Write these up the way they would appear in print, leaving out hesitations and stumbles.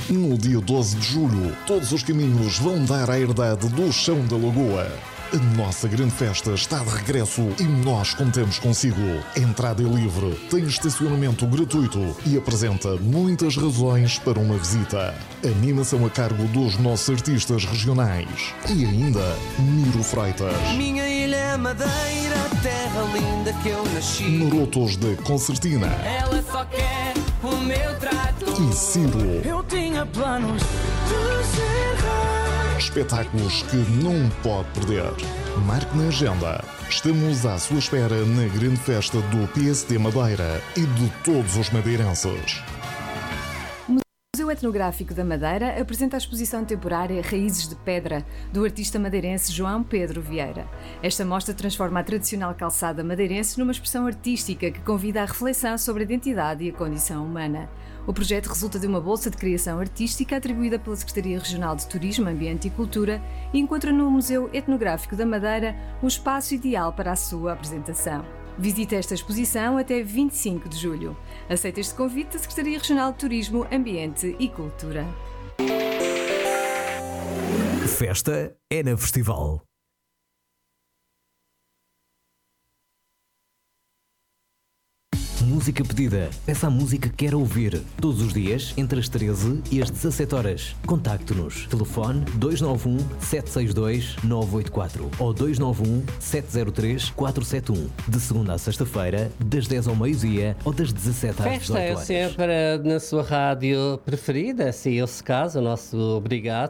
No dia 12 de julho, todos os caminhos vão dar à herdade do Chão da Lagoa. A nossa grande festa está de regresso e nós contamos consigo. A entrada é livre, tem estacionamento gratuito e apresenta muitas razões para uma visita. Animação a cargo dos nossos artistas regionais. E ainda, Miro Freitas. Minha ilha é Madeira, terra linda que eu nasci. Marotos de Concertina. Ela só quer o meu trato. E Ciro. Eu tinha planos de ser rei. Espetáculos que não pode perder. Marque na agenda. Estamos à sua espera na grande festa do PSD Madeira e de todos os madeirenses. O Museu Etnográfico da Madeira apresenta a exposição temporária Raízes de Pedra, do artista madeirense João Pedro Vieira. Esta mostra transforma a tradicional calçada madeirense numa expressão artística que convida à reflexão sobre a identidade e a condição humana. O projeto resulta de uma bolsa de criação artística atribuída pela Secretaria Regional de Turismo, Ambiente e Cultura e encontra no Museu Etnográfico da Madeira o espaço ideal para a sua apresentação. Visite esta exposição até 25 de julho. Aceita este convite da Secretaria Regional de Turismo, Ambiente e Cultura. Festa é na Festival. Música pedida. Peça a música que quer ouvir. Todos os dias, entre as 13 e as 17 horas. Contacte-nos. Telefone 291-762-984 ou 291-703-471. De segunda à sexta-feira, das 10 ao meio-dia ou das 17 às 18 horas. Festa é sempre na sua rádio preferida, se é esse caso. O nosso obrigado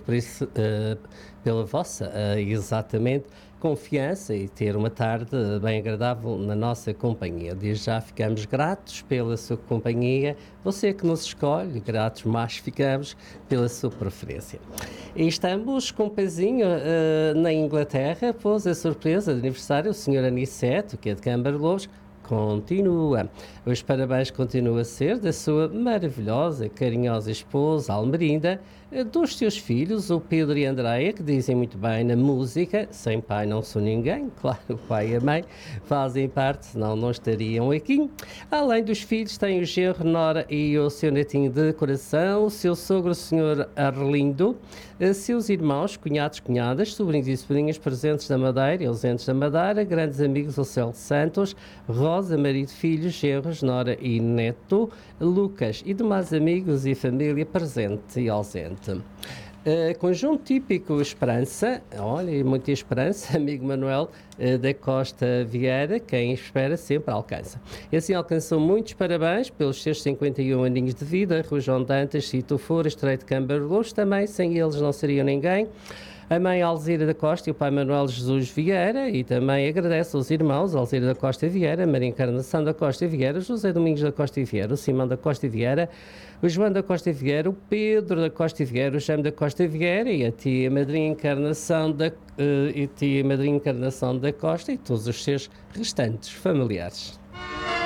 pela vossa, exatamente, confiança e ter uma tarde bem agradável na nossa companhia. Desde já ficamos gratos pela sua companhia, você que nos escolhe, gratos mais ficamos pela sua preferência. E estamos com um pezinho na Inglaterra, pois a surpresa de aniversário, o Sr. Aniceto, que é de Câmara Lobos, continua. Os parabéns continuam a ser da sua maravilhosa, carinhosa esposa, Almerinda, dos seus filhos, o Pedro e a Andreia, que dizem muito bem na música, sem pai não sou ninguém, claro, o pai e a mãe fazem parte, senão não estariam aqui. Além dos filhos, tem o genro Nora e o seu netinho de coração, o seu sogro, o Sr. Arlindo, seus irmãos, cunhados, cunhadas, sobrinhos e sobrinhas presentes da Madeira e ausentes da Madeira, grandes amigos, o Céu Santos, Rosa, marido, filhos, genros, Nora e neto, Lucas e demais amigos e família presente e ausente. Conjunto típico Esperança, olha, muita esperança, amigo Manuel da Costa Vieira, quem espera sempre alcança. E assim alcançam muitos parabéns pelos seus 51 aninhos de vida, Rui João Dantas, Cito Fora, Estreito de Câmara Lobos, também sem eles não seriam ninguém. A mãe Alzira da Costa e o pai Manuel Jesus Vieira, e também agradece aos irmãos Alzira da Costa Vieira, Maria Encarnação da Costa Vieira, José Domingos da Costa Vieira, o Simão da Costa Vieira, o João da Costa Vieira, o Pedro da Costa Vieira, o Jaime da Costa Vieira e a tia Madrinha Encarnação da Costa e todos os seus restantes familiares.